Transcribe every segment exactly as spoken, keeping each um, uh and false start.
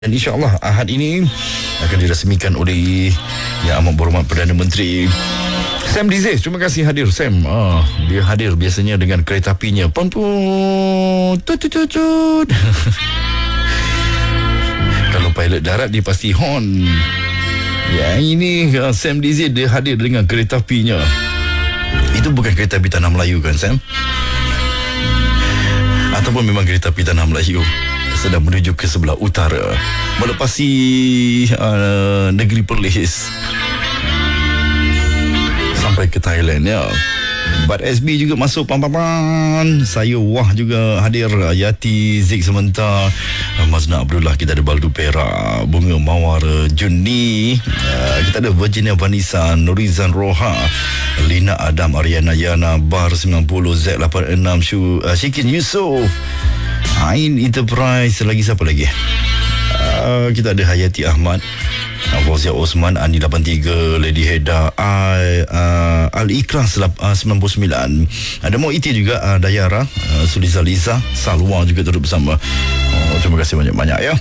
Dan insyaAllah Ahad ini akan dirasmikan oleh Yang Amat Berhormat Perdana Menteri Sam Dizes. Terima kasih hadir Sam. ah, Dia hadir biasanya dengan kereta apinya. Pon-pon Tut-tut-tut. Kalau pilot darat dia pasti horn. Yang ini uh, Sam Dizes dia hadir dengan kereta apinya. Itu bukan kereta api Tanah Melayu kan Sam? Ataupun memang kereta api Tanah Melayu sedang menuju ke sebelah utara, melepasi uh, negeri Perlis sampai ke Thailand ya. But S B juga masuk pam-pam-pam. Saya Wah juga hadir. Yati, Zik sebentar, Mazna Abdullah, kita ada Baldu Perak, Bunga Mawar, Juni, uh, kita ada Virginia Vanessa, Nurizan Roha, Lina Adam, Ariana Yana, Bar sembilan puluh, Z lapan enam, Shu, uh, Syikin Yusof, Ain Enterprise. Lagi siapa lagi? Uh, kita ada Hayati Ahmad, Fauzia Osman, Ani lapan tiga, Lady Heda, Al, uh, Al-Ikhlas uh, sembilan puluh sembilan. Ada Mo Iti juga, uh, Dayara, uh, Suliza Liza, Salwa juga turut bersama. Oh, terima kasih banyak-banyak ya,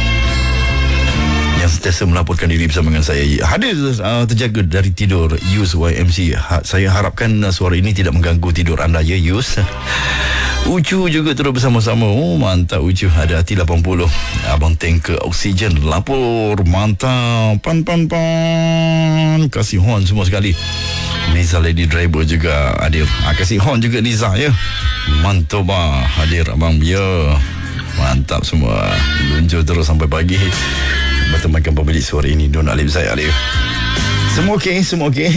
yang sentiasa melaporkan diri bersama dengan saya. Hadir uh, terjaga dari tidur Yus Y M C. Ha, saya harapkan uh, suara ini tidak mengganggu tidur anda ya Yus. Ucu juga turut bersama-sama. Oh mantap Ucu. Ada Hati lapan puluh, Abang Tanker Oksigen lapor. Mantap. Pan pan pan. Kasih horn semua sekali. Liza Lady Driver juga hadir. ha, Kasih horn juga Liza ya. Mantap bah. Hadir abang ya. Mantap semua. Luncur terus sampai pagi bertemankan pemilik suara ini, Don Alif Zaid Alif. Semua okey, semua okey.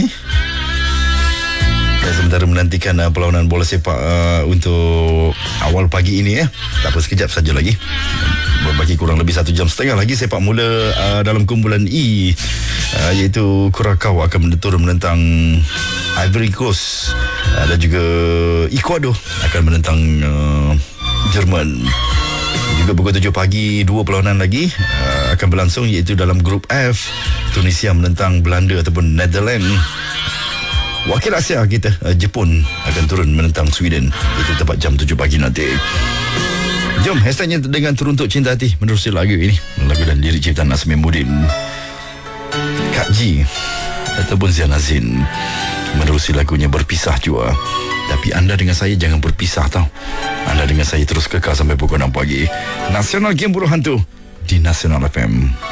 Dan sementara menantikan uh, perlawanan bola sepak uh, untuk awal pagi ini ya. Tak apa, sekejap saja lagi. Berbagi kurang lebih satu jam setengah lagi sepak mula uh, dalam kumpulan E, uh, iaitu Curacao akan turun menentang Ivory Coast, uh, dan juga Ecuador akan menentang uh, Jerman. Juga pukul tujuh pagi dua perlawanan lagi uh, akan berlangsung, iaitu dalam grup F, Tunisia menentang Belanda ataupun Netherlands. Wakil Asia kita, uh, Jepun akan turun menentang Sweden. Itu tepat jam tujuh pagi nanti. Jom, hashtagnya dengan Teruntuk Cinta Hati menerusi lagu ini. Lagu dan lirik ciptaan Asmiuddin, Kak G ataupun Zian Azin. Menerusi lagunya Berpisah Jua. Tapi anda dengan saya jangan berpisah tau. Anda dengan saya terus kekal sampai pukul enam pagi. Nasional Game Buruh Hantu di Nasional F M.